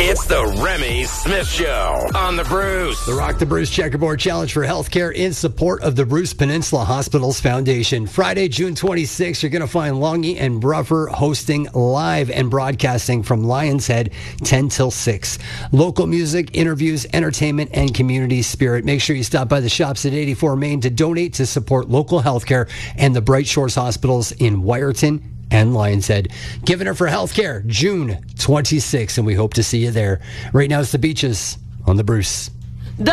It's the Remy Smith Show on the Bruce. The Rock the Bruce Checkerboard Challenge for Healthcare in support of the Bruce Peninsula Hospitals Foundation. Friday, June 26th, you're going to find Longy and Bruffer hosting live and broadcasting from Lion's Head 10 till 6. Local music, interviews, entertainment, and community spirit. Make sure you stop by the shops at 84 Main to donate to support local healthcare and the Bright Shores Hospitals in Wyerton and Lion's Head. Giving it for healthcare, June 26th, and we hope to see you there. Right now, it's the Beaches on the Bruce.